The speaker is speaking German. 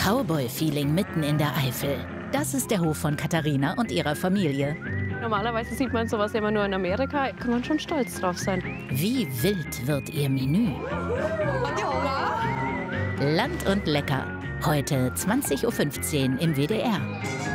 Cowboy-Feeling mitten in der Eifel. Das ist der Hof von Katharina und ihrer Familie. Normalerweise sieht man sowas immer nur in Amerika. Kann man schon stolz drauf sein. Wie wild wird ihr Menü? Land und lecker. Heute 20:15 Uhr im WDR.